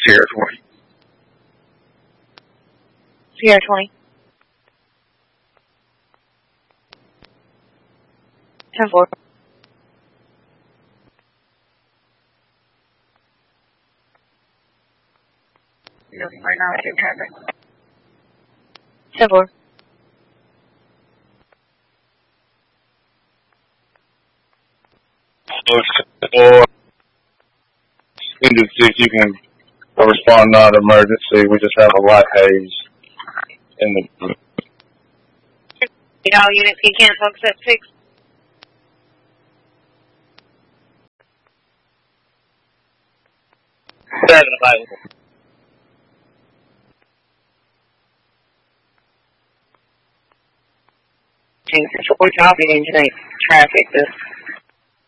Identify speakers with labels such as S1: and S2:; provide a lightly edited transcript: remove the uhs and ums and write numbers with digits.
S1: Sierra 20.
S2: Sierra 20. 10-4.
S3: Right now, I didn't have it.
S2: 10-4.
S4: Or into 6, you can respond non-emergency. We just have a light haze in the.
S2: All units can cancel except 6.
S4: Seven available.
S3: We're talking into traffic. This